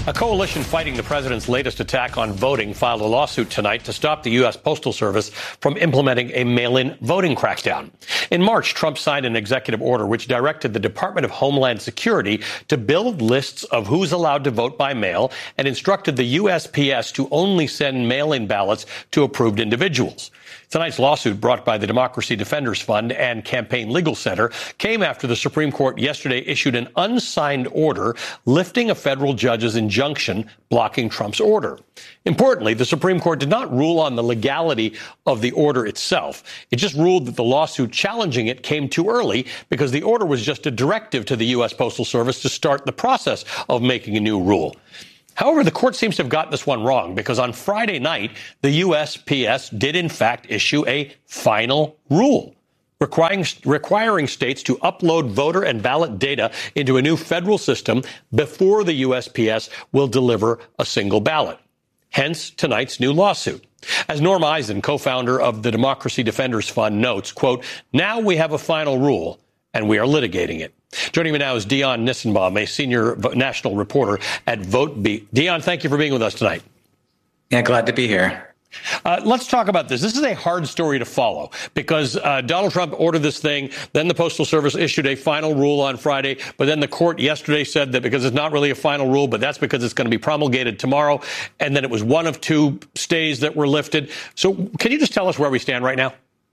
A coalition fighting the president's latest attack on voting filed a lawsuit tonight to stop the U.S. Postal Service from implementing a mail-in voting crackdown. In March, Trump signed an executive order which directed the Department of Homeland Security to build lists of who's allowed to vote by mail and instructed the USPS to only send mail-in ballots to approved individuals. Tonight's lawsuit, brought by the Democracy Defenders Fund and Campaign Legal Center, came after the Supreme Court yesterday issued an unsigned order lifting a federal judge's injunction blocking Trump's order. Importantly, the Supreme Court did not rule on the legality of the order itself. It just ruled that the lawsuit challenging it came too early because the order was just a directive to the U.S. Postal Service to start the process of making a new rule. However, the court seems to have gotten this one wrong because on Friday night, the USPS did in fact issue a final rule requiring states to upload voter and ballot data into a new federal system before the USPS will deliver a single ballot. Hence tonight's new lawsuit. As Norm Eisen, co-founder of the Democracy Defenders Fund, notes, quote, "Now we have a final rule and we are litigating it." Joining me now is Dion Nissenbaum, a senior national reporter at VoteBeat. Dion, thank you for being with us tonight. Yeah, glad to be here. Let's talk about this. This is a hard story to follow because Donald Trump ordered this thing. Then the Postal Service issued a final rule on Friday. But then the court yesterday said that because it's not really a final rule, but that's because it's going to be promulgated tomorrow. And then it was one of two stays that were lifted. So can you just tell us where we stand right now?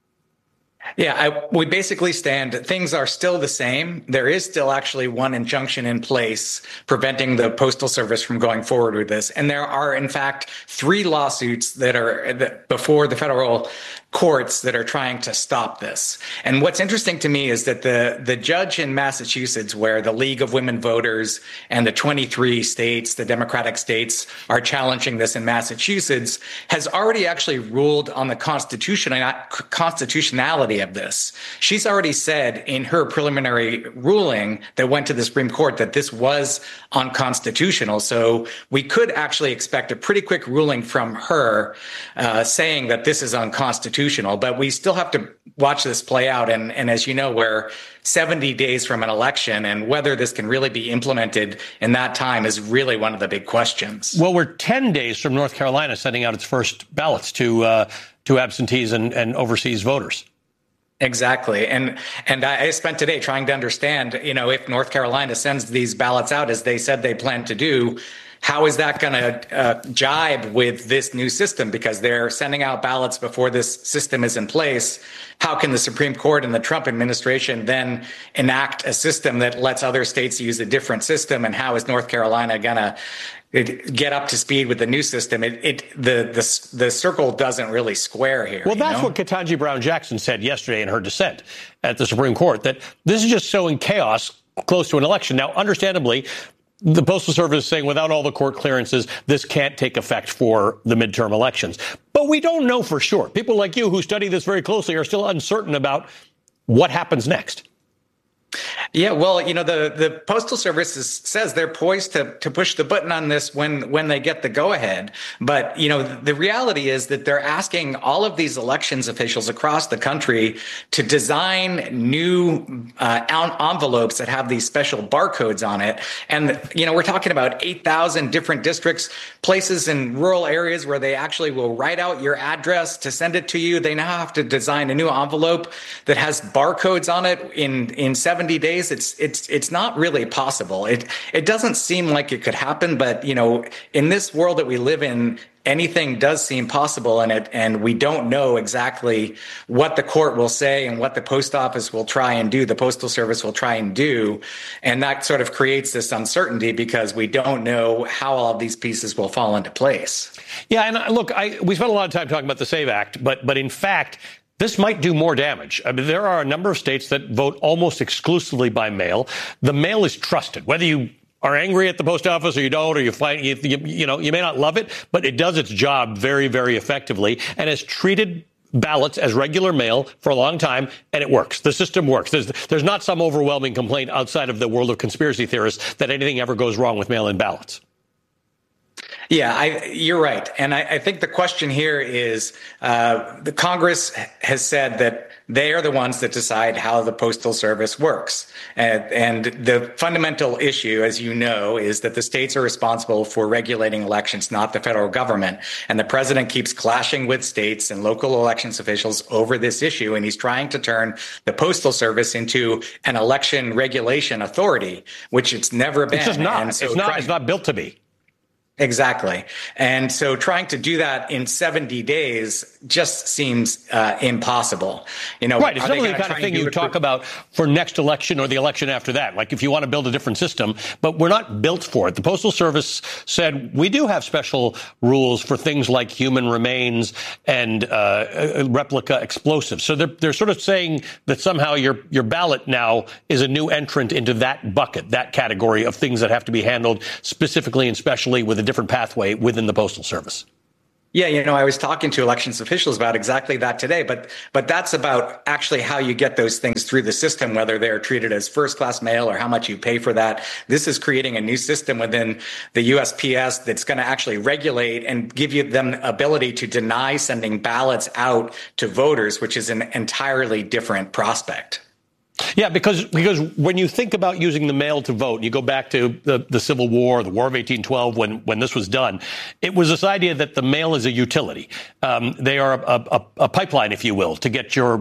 Yeah, we basically stand. Things are still the same. There is still actually one injunction in place preventing the Postal Service from going forward with this. And there are, in fact, 3 lawsuits that are before the federal courts that are trying to stop this. And what's interesting to me is that the judge in Massachusetts, where the League of Women Voters and the 23 states, the Democratic states, are challenging this in Massachusetts, has already actually ruled on the constitutionality of this. She's already said in her preliminary ruling that went to the Supreme Court that this was unconstitutional. So we could actually expect a pretty quick ruling from her saying that this is unconstitutional. But we still have to watch this play out. And as you know, we're 70 days from an election, and whether this can really be implemented in that time is really one of the big questions. Well, we're 10 days from North Carolina sending out its first ballots to absentees and overseas voters. Exactly. And I spent today trying to understand, if North Carolina sends these ballots out as they said they plan to do, how is that going to jibe with this new system? Because they're sending out ballots before this system is in place. How can the Supreme Court and the Trump administration then enact a system that lets other states use a different system? And how is North Carolina going to get up to speed with the new system? The circle doesn't really square here. Well, that's what Ketanji Brown Jackson said yesterday in her dissent at the Supreme Court, that this is just sowing chaos close to an election. Now, understandably, the Postal Service is saying without all the court clearances, this can't take effect for the midterm elections. But we don't know for sure. People like you who study this very closely are still uncertain about what happens next. Yeah, well, the Postal Service says they're poised to push the button on this when they get the go-ahead. But, the reality is that they're asking all of these elections officials across the country to design new envelopes that have these special barcodes on it. And, we're talking about 8,000 different districts, places in rural areas where they actually will write out your address to send it to you. They now have to design a new envelope that has barcodes on it in 70 days. It's not really possible. It doesn't seem like it could happen, but in this world that we live in, anything does seem possible, and we don't know exactly what the court will say and what the post office will try and do, the Postal Service will try and do, and that sort of creates this uncertainty because we don't know how all of these pieces will fall into place. Yeah, and look, we spent a lot of time talking about the SAVE Act, but in fact, this might do more damage. I mean, there are a number of states that vote almost exclusively by mail. The mail is trusted, whether you are angry at the post office or you don't, or you find you may not love it, but it does its job very, very effectively and has treated ballots as regular mail for a long time, and it works. The system works. There's not some overwhelming complaint outside of the world of conspiracy theorists that anything ever goes wrong with mail-in ballots. Yeah, you're right. And I think the question here is the Congress has said that they are the ones that decide how the Postal Service works. And the fundamental issue, as you know, is that the states are responsible for regulating elections, not the federal government. And the president keeps clashing with states and local elections officials over this issue. And he's trying to turn the Postal Service into an election regulation authority, which it's never been. It's just not. And so it's not built to be. Exactly. And so trying to do that in 70 days just seems impossible. Right. It's certainly the kind of thing you talk about for next election or the election after that. Like if you want to build a different system, but we're not built for it. The Postal Service said we do have special rules for things like human remains and replica explosives. So they're sort of saying that somehow your ballot now is a new entrant into that bucket, that category of things that have to be handled specifically and specially with a different pathway within the Postal Service. Yeah, I was talking to elections officials about exactly that today, but that's about actually how you get those things through the system, whether they're treated as first-class mail or how much you pay for that. This is creating a new system within the USPS that's going to actually regulate and give you them ability to deny sending ballots out to voters, which is an entirely different prospect. Yeah, because when you think about using the mail to vote, you go back to the Civil War, the War of 1812, when this was done, it was this idea that the mail is a utility. They are a pipeline, if you will, to get your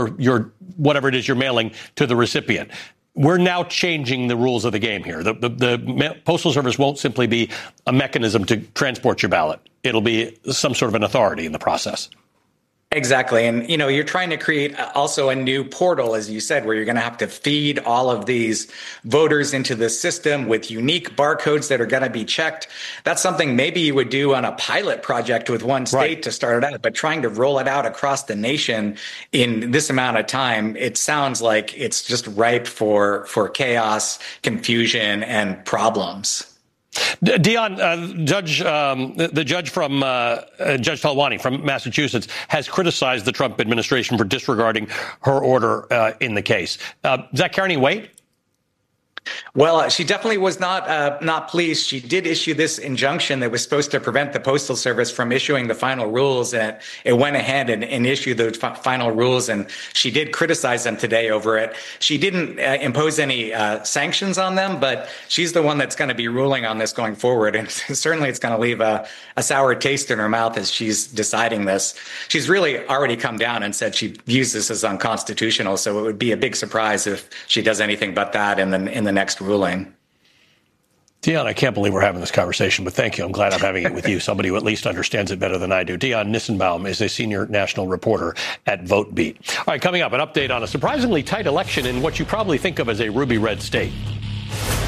whatever it is you're mailing to the recipient. We're now changing the rules of the game here. The Postal Service won't simply be a mechanism to transport your ballot. It'll be some sort of an authority in the process. Exactly. And, you're trying to create also a new portal, as you said, where you're going to have to feed all of these voters into the system with unique barcodes that are going to be checked. That's something maybe you would do on a pilot project with one state to start it out, but trying to roll it out across the nation in this amount of time, it sounds like it's just ripe for chaos, confusion, and problems. Dion, the judge from Judge Talwani from Massachusetts has criticized the Trump administration for disregarding her order in the case. Does that carry any weight? Well, she definitely was not pleased. She did issue this injunction that was supposed to prevent the Postal Service from issuing the final rules, and it went ahead and issued those final rules, and she did criticize them today over it. She didn't impose any sanctions on them, but she's the one that's going to be ruling on this going forward, and certainly it's going to leave a sour taste in her mouth as she's deciding this. She's really already come down and said she views this as unconstitutional, so it would be a big surprise if she does anything but that in the next ruling. Dion, I can't believe we're having this conversation, but thank you. I'm glad I'm having it with you, somebody who at least understands it better than I do. Dion Nissenbaum is a senior national reporter at VoteBeat. All right, coming up, an update on a surprisingly tight election in what you probably think of as a ruby red state.